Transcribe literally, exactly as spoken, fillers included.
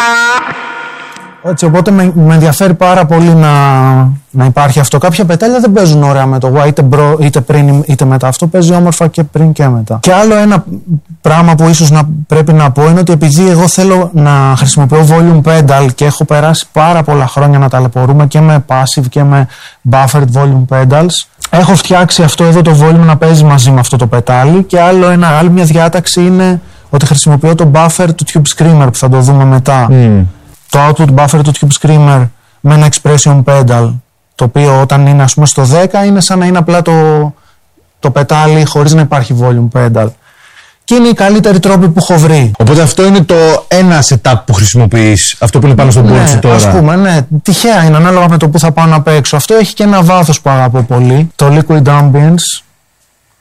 Έτσι, οπότε με, με ενδιαφέρει πάρα πολύ να, να υπάρχει αυτό. Κάποια πετάλια δεν παίζουν ωραία με το Y, είτε, μπρο, είτε πριν είτε μετά. Αυτό παίζει όμορφα και πριν και μετά. Και άλλο ένα πράγμα που ίσως να πρέπει να πω είναι ότι επειδή εγώ θέλω να χρησιμοποιώ volume pedal και έχω περάσει πάρα πολλά χρόνια να ταλαιπωρούμε και με passive και με buffered volume pedals, έχω φτιάξει αυτό εδώ το volume να παίζει μαζί με αυτό το πετάλι. Και άλλο ένα, άλλη μια διάταξη είναι ότι χρησιμοποιώ το buffer του Tube Screamer που θα το δούμε μετά. Mm. Το output buffer του Tube Screamer με ένα expression pedal, το οποίο όταν είναι ας πούμε στο δέκα είναι σαν να είναι απλά το, το πετάλι χωρίς να υπάρχει volume pedal. Και είναι οι καλύτεροι τρόποι που έχω βρει. Οπότε αυτό είναι το ένα setup που χρησιμοποιείς, αυτό που είναι πάνω στον board σου τώρα. Ας πούμε, ναι, τυχαία είναι ανάλογα με το που θα πάω να παίξω. Αυτό έχει και ένα βάθος που αγαπώ πολύ, το Liquid Ambience,